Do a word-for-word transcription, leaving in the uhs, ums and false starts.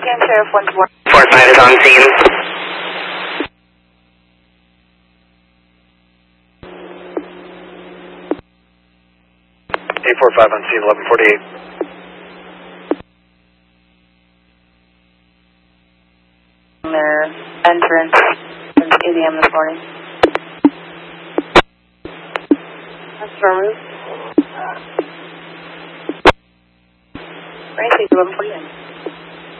Buckingham Sheriff one four. four five is on scene. eight four five on scene, eleven forty-eight. Their entrance since eight A M this morning. Affirmative. Rain eleven forty-nine.